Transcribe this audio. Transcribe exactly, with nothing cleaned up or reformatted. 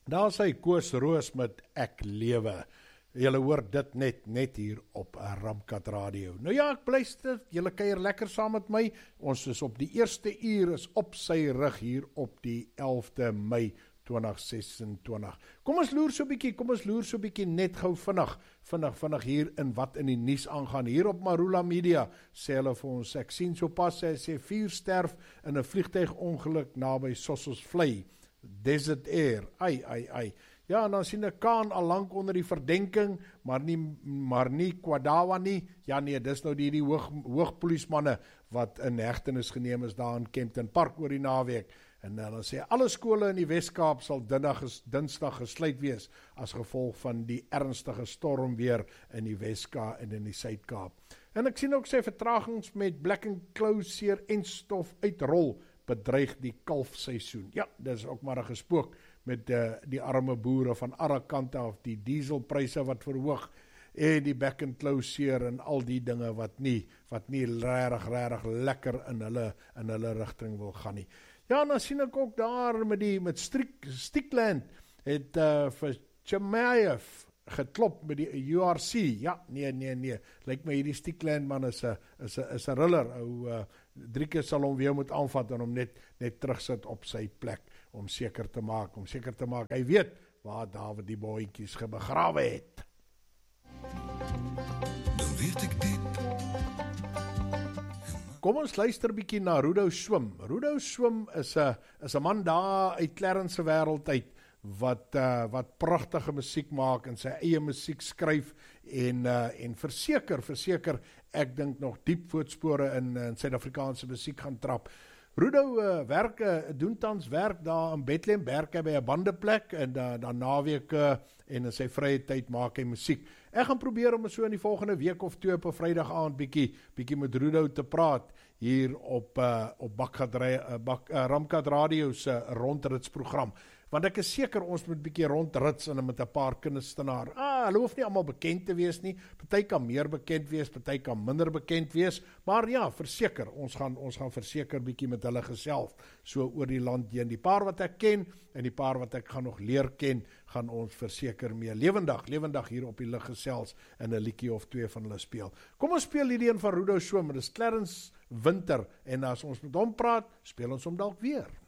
Daar sê Koos Roos met Ek Lewe. Julle hoor dit net, net hier op Ramkat Radio. Nou ja, ek blyster, julle kuier lekker saam met my. Ons is op die eerste uur, is op sy rug hier op die elfde Mei twintig sesentwintig. Kom ons loer so bykie, kom ons loer so bykie net gou vinnig, vinnig, vinnig hier in wat in die nuus aangaan. Hier op Marula Media sê hulle vir ons, ek sien so pas, hy sê vier sterf in 'n vliegtuigongeluk naby Sossusvlei, Desert Air, ai, ai, ai. Ja, en dan sien ek Kaan al lank onder die verdenking, maar nie, maar nie Kwadawa nie. Ja nee, dis nou die, die hoog, hoogpoliesmanne wat in hegtenis geneem is daar in Kempton Park oor die naweek. En dan sê alle skole in die Wes-Kaap sal dinsdag, dinsdag gesluit wees as gevolg van die ernstige stormweer in die Wes-Kaap en in die Suid-Kaap. En ek sien ook sê vertragings met Black and Close en stof uitrol bedreig die kalfseisoen. Ja, dis ook maar 'n gespook met uh, die arme boere van Arakanta of die dieselpryse wat verhoog en die back and close en al die dinge wat nie wat nie regtig regtig lekker in hulle in hulle rigting wil gaan nie. Ja, en dan sien ek ook daar met die met Stickland het uh, vir Chemaev geklop met die U R C. Ja, nee, nee, nee. Lyk my hierdie Stickland man is 'n is 'n is 'n riller. Ou uh, drie keer sal hom weer moet aanvat en hom net net terugsit op sy plek om seker te maak, om seker te maak. Hy weet waar David die bootjies gebegrawe het. Dan weet ek dit. Kom ons luister bietjie na Rudo Swim. Rudo Swim is 'n is 'n man daar uit Clarence se wêreld uit wat uh, wat pragtige musiek maak en sy eie musiek skryf en uh, en verseker verseker ek dink nog diep voetspore in in Suid-Afrikaanse musiek gaan trap. Rudo uh, werk uh, doen tans werk daar in Bethlehem, werk hy by 'n bandeplek en uh, dan naweek uh, en in sy vrye tyd maak hy musiek. Ek gaan probeer om so in die volgende week of twee op 'n Vrydag aand bietjie bietjie met Rudo te praat hier op uh, op Bakkat uh, Bak, uh, Ramkat Radio se uh, rondritsprogram. Want ek is seker ons moet bietjie rondrits en met 'n paar kunstenaars. Ah, hulle hoef nie almal bekend te wees nie. Party kan meer bekend wees, party kan minder bekend wees, maar ja, verseker, ons gaan ons gaan verseker bietjie met hulle gesels so oor die land heen. Die paar wat ek ken en die paar wat ek gaan nog leer ken, gaan ons verseker mee lewendig, lewendig hier op die lig gesels en 'n liedjie of twee van hulle speel. Kom ons speel hierdie een van Rudo Swim, dit is Clarence Winter en as ons met hom praat, speel ons hom dalk weer.